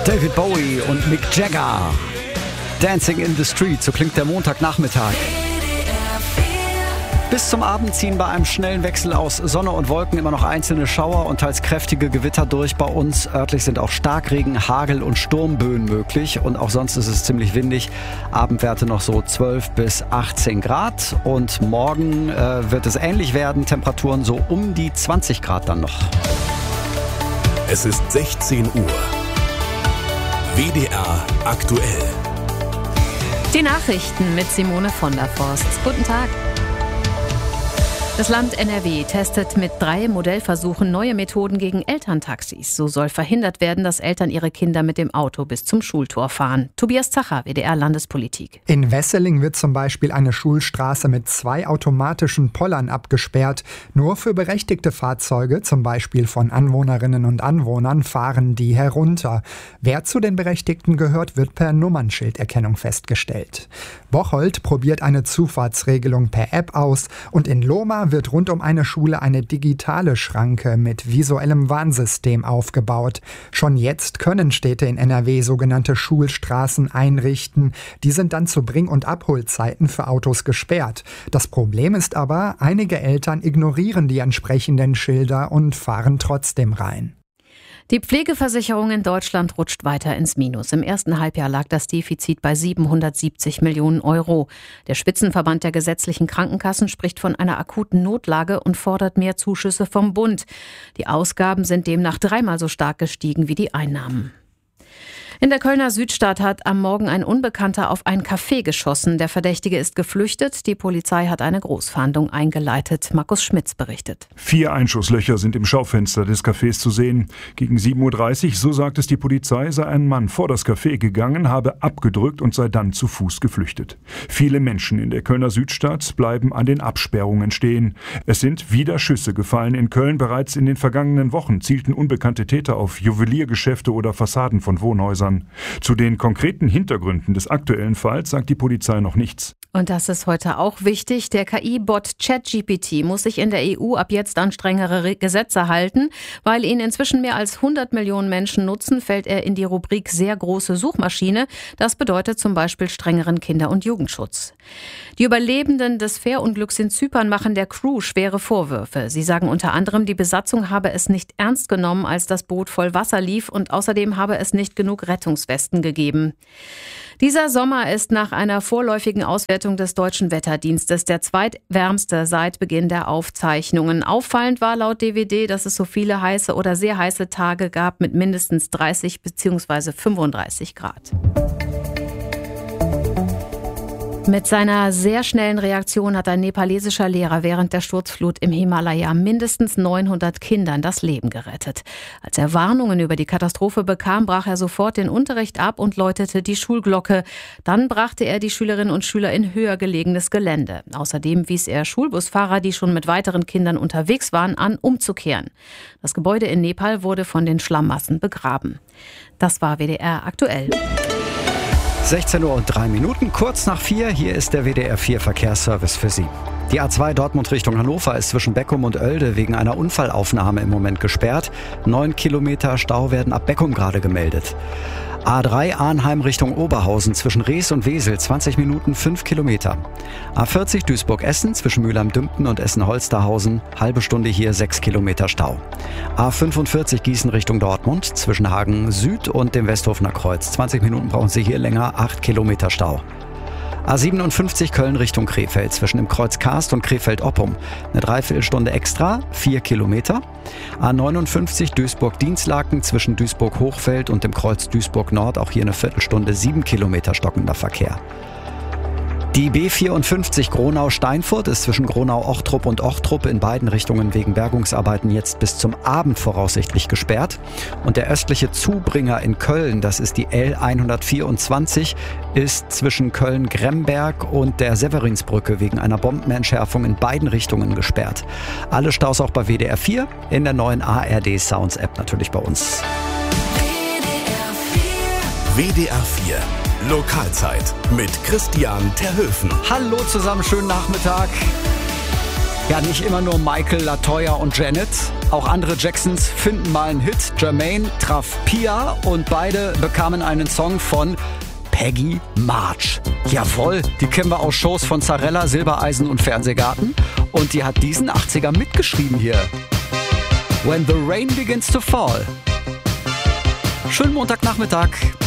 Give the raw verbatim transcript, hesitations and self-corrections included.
David Bowie und Mick Jagger. Dancing in the Street, so klingt der Montagnachmittag. Bis zum Abend ziehen bei einem schnellen Wechsel aus Sonne und Wolken immer noch einzelne Schauer und teils kräftige Gewitter durch bei uns. Örtlich sind auch Starkregen, Hagel und Sturmböen möglich und auch sonst ist es ziemlich windig. Abendwerte noch so zwölf bis achtzehn Grad und morgen äh, wird es ähnlich werden. Temperaturen so um die zwanzig Grad dann noch. Es ist sechzehn Uhr. W D R aktuell. Die Nachrichten mit Simone von der Forst. Guten Tag. Das Land N R W testet mit drei Modellversuchen neue Methoden gegen Elterntaxis. So soll verhindert werden, dass Eltern ihre Kinder mit dem Auto bis zum Schultor fahren. Tobias Zacher, W D R Landespolitik. In Wesseling wird zum Beispiel eine Schulstraße mit zwei automatischen Pollern abgesperrt. Nur für berechtigte Fahrzeuge, zum Beispiel von Anwohnerinnen und Anwohnern, fahren die herunter. Wer zu den Berechtigten gehört, wird per Nummernschilderkennung festgestellt. Bocholt probiert eine Zufahrtsregelung per App aus und in Lohmar wird rund um eine Schule eine digitale Schranke mit visuellem Warnsystem aufgebaut. Schon jetzt können Städte in N R W sogenannte Schulstraßen einrichten. Die sind dann zu Bring- und Abholzeiten für Autos gesperrt. Das Problem ist aber, einige Eltern ignorieren die entsprechenden Schilder und fahren trotzdem rein. Die Pflegeversicherung in Deutschland rutscht weiter ins Minus. Im ersten Halbjahr lag das Defizit bei siebenhundertsiebzig Millionen Euro. Der Spitzenverband der gesetzlichen Krankenkassen spricht von einer akuten Notlage und fordert mehr Zuschüsse vom Bund. Die Ausgaben sind demnach dreimal so stark gestiegen wie die Einnahmen. In der Kölner Südstadt hat am Morgen ein Unbekannter auf ein Café geschossen. Der Verdächtige ist geflüchtet. Die Polizei hat eine Großfahndung eingeleitet. Markus Schmitz berichtet. Vier Einschusslöcher sind im Schaufenster des Cafés zu sehen. Gegen sieben Uhr dreißig, so sagt es die Polizei, sei ein Mann vor das Café gegangen, habe abgedrückt und sei dann zu Fuß geflüchtet. Viele Menschen in der Kölner Südstadt bleiben an den Absperrungen stehen. Es sind wieder Schüsse gefallen in Köln. Bereits in den vergangenen Wochen zielten unbekannte Täter auf Juweliergeschäfte oder Fassaden von Wohnhäusern. Zu den konkreten Hintergründen des aktuellen Falls sagt die Polizei noch nichts. Und das ist heute auch wichtig. Der K I-Bot ChatGPT muss sich in der E U ab jetzt an strengere Gesetze halten. Weil ihn inzwischen mehr als hundert Millionen Menschen nutzen, fällt er in die Rubrik sehr große Suchmaschine. Das bedeutet zum Beispiel strengeren Kinder- und Jugendschutz. Die Überlebenden des Fährunglücks in Zypern machen der Crew schwere Vorwürfe. Sie sagen unter anderem, die Besatzung habe es nicht ernst genommen, als das Boot voll Wasser lief und außerdem habe es nicht genug Rettungswesten gegeben. Dieser Sommer ist nach einer vorläufigen Auswertung des Deutschen Wetterdienstes der zweitwärmste seit Beginn der Aufzeichnungen. Auffallend war laut D W D, dass es so viele heiße oder sehr heiße Tage gab mit mindestens dreißig bzw. fünfunddreißig Grad. Mit seiner sehr schnellen Reaktion hat ein nepalesischer Lehrer während der Sturzflut im Himalaya mindestens neunhundert Kindern das Leben gerettet. Als er Warnungen über die Katastrophe bekam, brach er sofort den Unterricht ab und läutete die Schulglocke. Dann brachte er die Schülerinnen und Schüler in höher gelegenes Gelände. Außerdem wies er Schulbusfahrer, die schon mit weiteren Kindern unterwegs waren, an, umzukehren. Das Gebäude in Nepal wurde von den Schlammmassen begraben. Das war W D R aktuell. sechzehn Uhr und drei Minuten, kurz nach vier. Hier ist der W D R vier Verkehrsservice für Sie. Die A zwei Dortmund Richtung Hannover ist zwischen Beckum und Oelde wegen einer Unfallaufnahme im Moment gesperrt. Neun Kilometer Stau werden ab Beckum gerade gemeldet. A drei Arnheim Richtung Oberhausen zwischen Rees und Wesel, zwanzig Minuten, fünf Kilometer. A vierzig Duisburg-Essen zwischen Mülheim-Dümpen und Essen-Holsterhausen, halbe Stunde hier, sechs Kilometer Stau. A fünfundvierzig Gießen Richtung Dortmund zwischen Hagen Süd und dem Westhofener Kreuz, zwanzig Minuten brauchen Sie hier länger, acht Kilometer Stau. A siebenundfünfzig Köln Richtung Krefeld zwischen dem Kreuz Karst und Krefeld-Oppum. Eine Dreiviertelstunde extra, vier Kilometer. A neunundfünfzig Duisburg-Dienstlaken zwischen Duisburg-Hochfeld und dem Kreuz Duisburg-Nord. Auch hier eine Viertelstunde, sieben Kilometer stockender Verkehr. Die B vierundfünfzig Gronau-Steinfurt ist zwischen Gronau-Ochtrup und Ochtrup in beiden Richtungen wegen Bergungsarbeiten jetzt bis zum Abend voraussichtlich gesperrt. Und der östliche Zubringer in Köln, das ist die L hundertvierundzwanzig, ist zwischen Köln-Gremberg und der Severinsbrücke wegen einer Bombenentschärfung in beiden Richtungen gesperrt. Alle Staus auch bei W D R vier, in der neuen A R D Sounds App natürlich bei uns. W D R vier Lokalzeit mit Christian Terhöfen. Hallo zusammen, schönen Nachmittag. Ja, nicht immer nur Michael, Latoya und Janet. Auch andere Jacksons finden mal einen Hit. Jermaine traf Pia und beide bekamen einen Song von Peggy March. Jawohl, die kennen wir aus Shows von Zarella, Silbereisen und Fernsehgarten. Und die hat diesen achtziger mitgeschrieben hier. When the Rain Begins to Fall. Schönen Montagnachmittag.